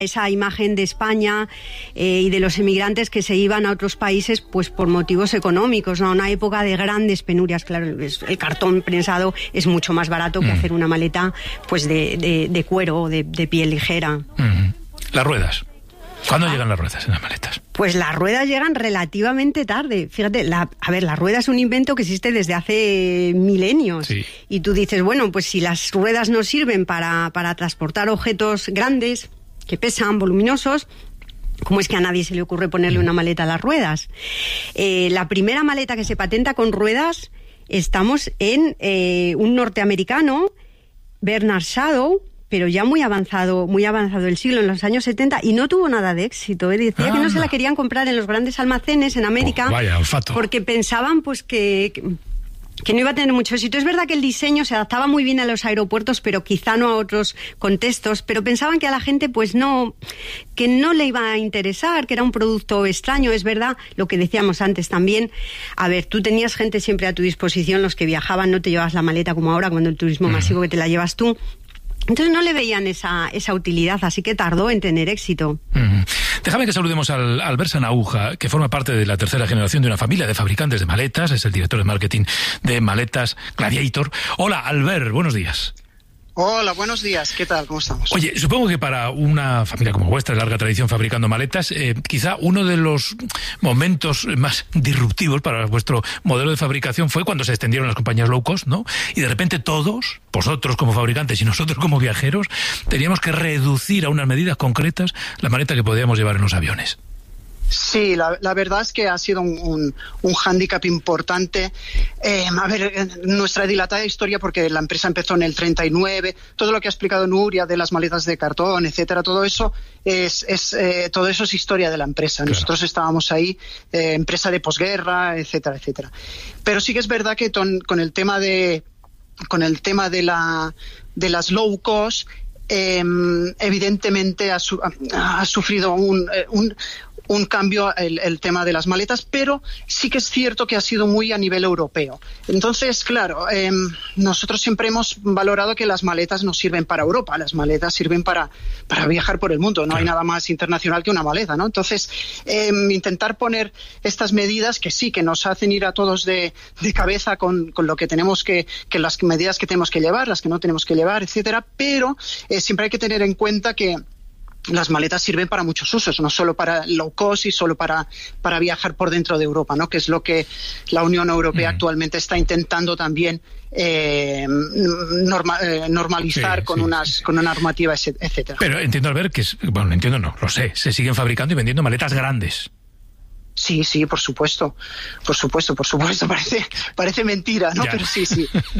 esa imagen de España y de los emigrantes que se iban a otros países pues por motivos económicos, ¿no? Una época de grandes penurias, claro, el cartón prensado es mucho más barato que hacer una maleta pues de cuero o de piel ligera. Las ruedas. ¿Cuándo llegan las ruedas en las maletas? Pues las ruedas llegan relativamente tarde. Fíjate, la rueda es un invento que existe desde hace milenios. Sí. Y tú dices, bueno, pues si las ruedas no sirven para transportar objetos grandes, que pesan, voluminosos, ¿cómo es que a nadie se le ocurre ponerle una maleta a las ruedas? La primera maleta que se patenta con ruedas, estamos en un norteamericano, Bernard Shadow, pero ya muy avanzado el siglo, en los años 70, y no tuvo nada de éxito. Decía que no se la querían comprar en los grandes almacenes en América, vaya olfato, porque pensaban pues que no iba a tener mucho éxito. Es verdad que el diseño se adaptaba muy bien a los aeropuertos, pero quizá no a otros contextos, pero pensaban que a la gente pues no, que no le iba a interesar, que era un producto extraño. Es verdad lo que decíamos antes también. A ver, tú tenías gente siempre a tu disposición, los que viajaban, no te llevas la maleta como ahora, cuando el turismo masivo que te la llevas tú. Entonces no le veían esa utilidad, así que tardó en tener éxito. Déjame que saludemos al Albert Sanauja, que forma parte de la tercera generación de una familia de fabricantes de maletas, es el director de marketing de Maletas Gladiator. Hola, Albert, buenos días. Hola, buenos días. ¿Qué tal? ¿Cómo estamos? Oye, supongo que para una familia como vuestra, de larga tradición fabricando maletas, quizá uno de los momentos más disruptivos para vuestro modelo de fabricación fue cuando se extendieron las compañías low cost, ¿no? Y de repente todos, vosotros como fabricantes y nosotros como viajeros, teníamos que reducir a unas medidas concretas la maleta que podíamos llevar en los aviones. Sí, la verdad es que ha sido un hándicap importante. A ver, nuestra dilatada historia, porque la empresa empezó en el 39, todo lo que ha explicado Nuria de las maletas de cartón, etcétera, todo eso es historia de la empresa. Claro. Nosotros estábamos ahí, empresa de posguerra, etcétera, etcétera. Pero sí que es verdad que con el tema de las low cost, evidentemente ha sufrido un cambio el tema de las maletas, pero sí que es cierto que ha sido muy a nivel europeo. Entonces, claro, nosotros siempre hemos valorado que las maletas no sirven para Europa, las maletas sirven para viajar por el mundo. No hay nada más internacional que una maleta, ¿no? Entonces, intentar poner estas medidas que sí, que nos hacen ir a todos de cabeza con lo que tenemos que las medidas que tenemos que llevar, las que no tenemos que llevar, etcétera, pero siempre hay que tener en cuenta que las maletas sirven para muchos usos, no solo para low cost y solo para viajar por dentro de Europa, ¿no? Que es lo que la Unión Europea actualmente está intentando también normalizar con una normativa, etcétera. Pero entiendo, Albert, lo sé, se siguen fabricando y vendiendo maletas grandes. Sí, por supuesto. Parece mentira, ¿no? Ya. Pero sí.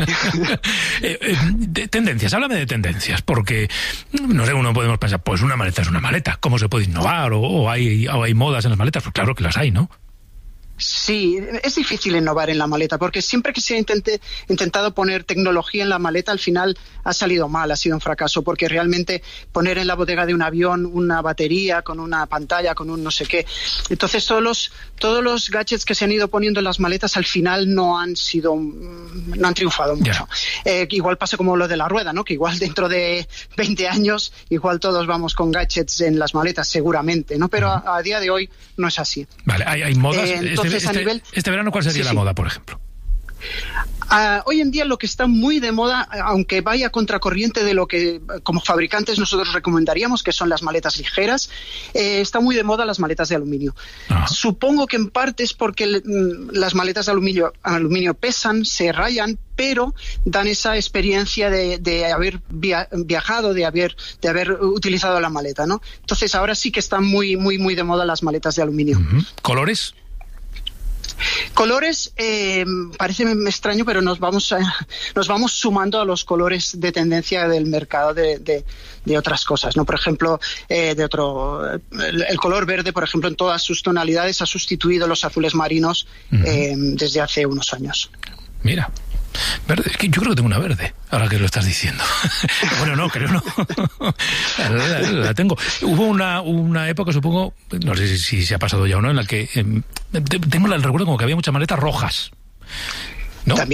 Tendencias, háblame de tendencias, porque, no sé, uno podemos pensar, pues una maleta es una maleta, ¿cómo se puede innovar? ¿O hay modas en las maletas? Pues claro que las hay, ¿no? Sí, es difícil innovar en la maleta, porque siempre que se ha intentado poner tecnología en la maleta, al final ha salido mal, ha sido un fracaso, porque realmente poner en la bodega de un avión una batería con una pantalla, con un no sé qué. Entonces todos los gadgets que se han ido poniendo en las maletas al final no han triunfado mucho. Igual pasa como lo de la rueda, ¿no? Que igual dentro de 20 años igual todos vamos con gadgets en las maletas, seguramente, ¿no? Pero a día de hoy no es así. Vale, hay modas. Este verano, ¿cuál sería la moda, por ejemplo? Hoy en día lo que está muy de moda, aunque vaya contracorriente de lo que como fabricantes nosotros recomendaríamos, que son las maletas ligeras, está muy de moda las maletas de aluminio. Supongo que en parte es porque las maletas de aluminio pesan, se rayan, pero dan esa experiencia de haber viajado, de haber utilizado la maleta, ¿no? Entonces ahora sí que están muy, muy, muy de moda las maletas de aluminio. ¿Colores? Colores, parece extraño, pero nos vamos sumando a los colores de tendencia del mercado de otras cosas, ¿no? Por ejemplo, el color verde, por ejemplo, en todas sus tonalidades ha sustituido los azules marinos desde hace unos años. Mira. Verde, es que yo creo que tengo una verde, ahora que lo estás diciendo. Bueno, no, creo no. La tengo. Hubo una época, supongo, no sé si se ha pasado ya o no, en la que tengo el recuerdo como que había muchas maletas rojas, ¿no? También.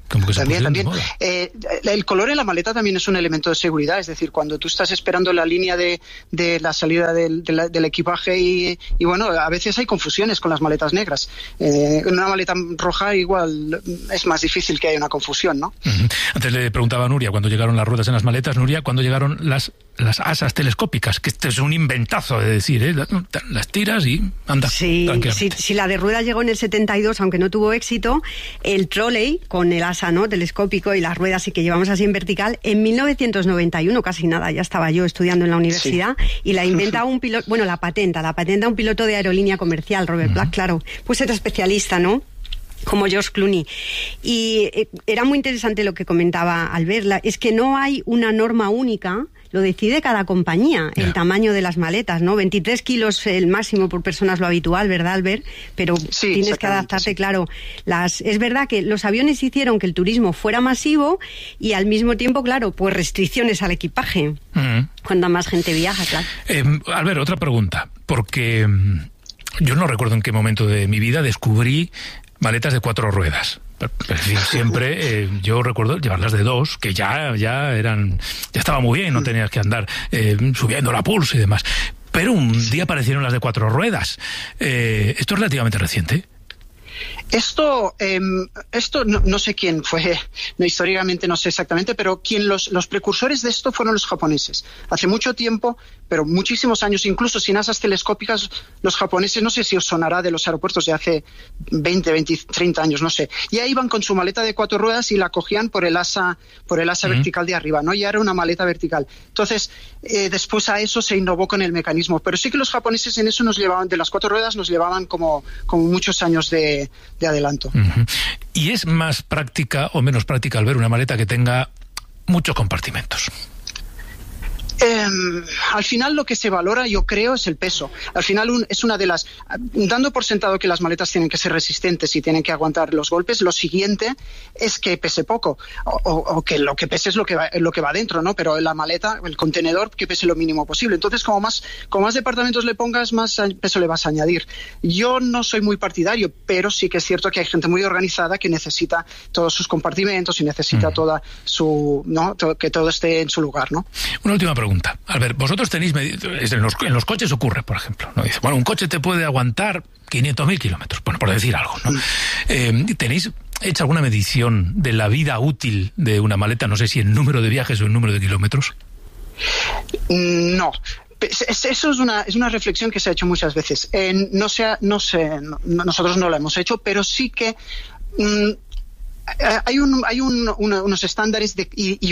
Como que también. El color en la maleta también es un elemento de seguridad, es decir, cuando tú estás esperando la línea de la salida del equipaje y bueno, a veces hay confusiones con las maletas negras. En una maleta roja igual es más difícil que haya una confusión, ¿no? Antes le preguntaba a Nuria cuándo llegaron las ruedas en las maletas. Nuria, ¿cuándo llegaron las asas telescópicas? Que este es un inventazo de decir, las tiras y anda. Sí, la de ruedas llegó en el 72, aunque no tuvo éxito. El trolley con el asa, ¿no?, telescópico y las ruedas y que llevamos así en vertical, en 1991, casi nada, ya estaba yo estudiando en la universidad, y la inventa un piloto, bueno, la patenta un piloto de aerolínea comercial, Robert Black, claro, pues era especialista, ¿no?, como George Clooney. Y era muy interesante lo que comentaba Albert, es que no hay una norma única, lo decide cada compañía, el tamaño de las maletas, ¿no? 23 kilos el máximo por persona es lo habitual, ¿verdad, Albert? Pero tienes que adaptarte, claro. Es verdad que los aviones hicieron que el turismo fuera masivo y al mismo tiempo, claro, pues restricciones al equipaje. Cuanta más gente viaja, claro. Albert, otra pregunta, porque yo no recuerdo en qué momento de mi vida descubrí maletas de 4 ruedas. Siempre yo recuerdo llevarlas de 2, que ya estaba muy bien, no tenías que andar subiendo la pulso y demás. Pero un día aparecieron las de 4 ruedas. ¿Esto es relativamente reciente? Esto no sé quién fue, históricamente no sé exactamente, pero los precursores de esto fueron los japoneses. Hace mucho tiempo, pero muchísimos años, incluso sin asas telescópicas, los japoneses, no sé si os sonará de los aeropuertos de hace 20, 30 años, no sé. Ya iban con su maleta de 4 ruedas y la cogían por el asa vertical de arriba, ¿no? Ya era una maleta vertical. Entonces, después a eso se innovó con el mecanismo. Pero sí que los japoneses en eso nos llevaban, de las 4 ruedas, nos llevaban como muchos años de adelanto. ¿Y es más práctica o menos práctica al ver una maleta que tenga muchos compartimentos? Al final lo que se valora, yo creo, es el peso. Al final es una de las... Dando por sentado que las maletas tienen que ser resistentes y tienen que aguantar los golpes, lo siguiente es que pese poco. O que lo que pese es lo que va dentro, ¿no? Pero la maleta, el contenedor, que pese lo mínimo posible. Entonces, como más departamentos le pongas, más peso le vas a añadir. Yo no soy muy partidario, pero sí que es cierto que hay gente muy organizada que necesita todos sus compartimentos y necesita toda su... ¿no? Que todo esté en su lugar, ¿no? Una última pregunta. Albert, vosotros tenéis en los coches ocurre, por ejemplo, ¿no? Dice, bueno, un coche te puede aguantar 500.000 kilómetros, bueno, por decir algo, ¿no? ¿Tenéis hecha alguna medición de la vida útil de una maleta? No sé si en número de viajes o en número de kilómetros. No. Eso es una reflexión que se ha hecho muchas veces. No sé, nosotros no la hemos hecho, pero sí que hay unos estándares y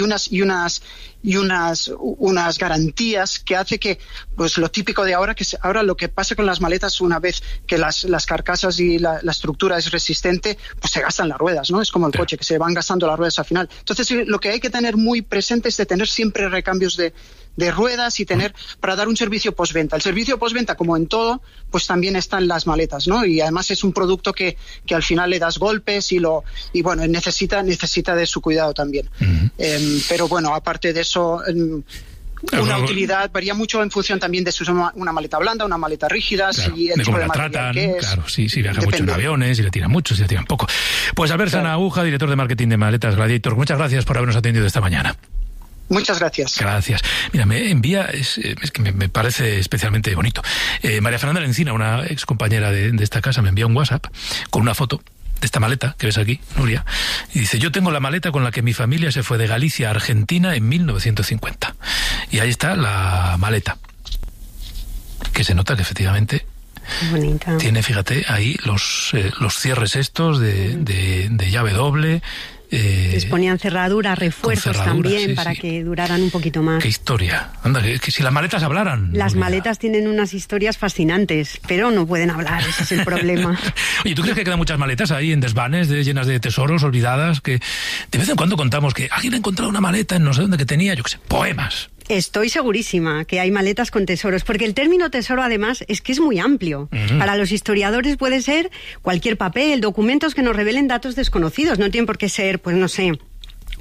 unas garantías que hace que, pues lo típico de ahora, que ahora lo que pasa con las maletas, una vez que las carcasas y la estructura es resistente, pues se gastan las ruedas, ¿no? Es como el coche, que se van gastando las ruedas al final. Entonces, lo que hay que tener muy presente es de tener siempre recambios de ruedas y para dar un servicio postventa. El servicio postventa, como en todo, pues también está en las maletas, ¿no? Y además es un producto que al final le das golpes y bueno, necesita de su cuidado también. Pero bueno, aparte de eso, una utilidad varía mucho en función también de si es una maleta blanda, una maleta rígida, claro, si el tipo de material tratan, que es. Claro, si viaja mucho en aviones, si le tiran mucho, si le tiran poco. Pues Albert Sanahuja, director de marketing de Maletas Gladiator, muchas gracias por habernos atendido esta mañana. Muchas gracias. Gracias. Mira, me envía, es que me parece especialmente bonito. María Fernanda Lencina, una ex compañera de esta casa, me envía un WhatsApp con una foto de esta maleta que ves aquí, Nuria, y dice: yo tengo la maleta con la que mi familia se fue de Galicia a Argentina en 1950. Y ahí está la maleta, que se nota que efectivamente bonita. Tiene, fíjate, ahí los cierres estos de llave doble. Les ponían cerraduras, refuerzos también, para que duraran un poquito más. Qué historia. Anda, que si las maletas hablaran. Las maletas tienen unas historias fascinantes, pero no pueden hablar, ese es el problema. Oye, ¿tú crees que quedan muchas maletas ahí en desvanes llenas de tesoros olvidadas? Que de vez en cuando contamos que alguien ha encontrado una maleta en no sé dónde que tenía, yo qué sé, poemas. Estoy segurísima que hay maletas con tesoros, porque el término tesoro además es que es muy amplio. Para los historiadores puede ser cualquier papel, documentos que nos revelen datos desconocidos, no tienen por qué ser, pues no sé,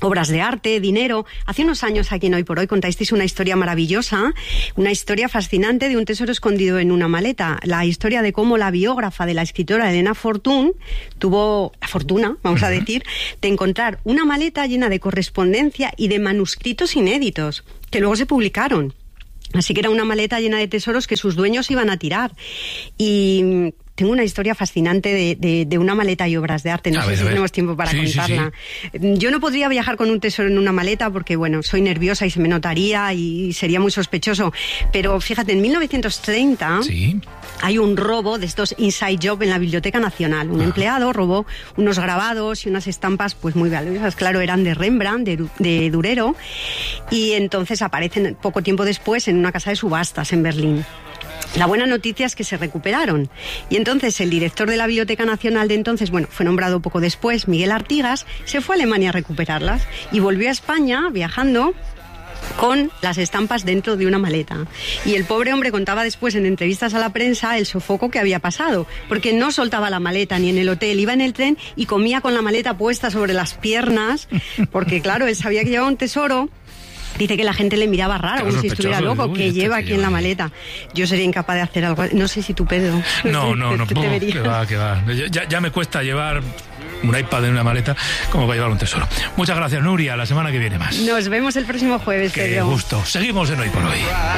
obras de arte, dinero. Hace unos años aquí en Hoy por Hoy contasteis una historia maravillosa, una historia fascinante de un tesoro escondido en una maleta. La historia de cómo la biógrafa de la escritora Elena Fortún tuvo la fortuna, vamos a decir, de encontrar una maleta llena de correspondencia y de manuscritos inéditos, que luego se publicaron. Así que era una maleta llena de tesoros que sus dueños iban a tirar. Y tengo una historia fascinante de una maleta y obras de arte. No sé si tenemos tiempo para contarla. Sí. Yo no podría viajar con un tesoro en una maleta porque, bueno, soy nerviosa y se me notaría y sería muy sospechoso. Pero fíjate, en 1930 hay un robo de estos inside job en la Biblioteca Nacional. Un empleado robó unos grabados y unas estampas pues muy valiosas. Claro, eran de Rembrandt, de Durero. Y entonces aparecen poco tiempo después en una casa de subastas en Berlín. La buena noticia es que se recuperaron. Y entonces el director de la Biblioteca Nacional de entonces, bueno, fue nombrado poco después, Miguel Artigas, se fue a Alemania a recuperarlas y volvió a España viajando con las estampas dentro de una maleta. Y el pobre hombre contaba después en entrevistas a la prensa el sofoco que había pasado, porque no soltaba la maleta ni en el hotel, iba en el tren y comía con la maleta puesta sobre las piernas, porque claro, él sabía que llevaba un tesoro. Dice que la gente le miraba raro, como si estuviera loco, que lleva aquí en la maleta. Yo sería incapaz de hacer algo. No sé si tú, Pedro. No, que va. Ya me cuesta llevar un iPad en una maleta como para llevar un tesoro. Muchas gracias, Nuria. La semana que viene más. Nos vemos el próximo jueves, Pedro. Qué gusto. Seguimos en Hoy por Hoy.